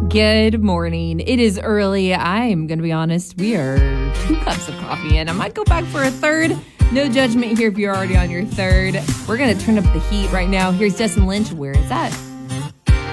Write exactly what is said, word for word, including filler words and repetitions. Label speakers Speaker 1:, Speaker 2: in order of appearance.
Speaker 1: Good morning. It is early. I'm going to be honest. We are two cups of coffee in. I might go back for a third. No judgment here if you're already on your third. We're going to turn up the heat right now. Here's Justin Lynch. Where is that?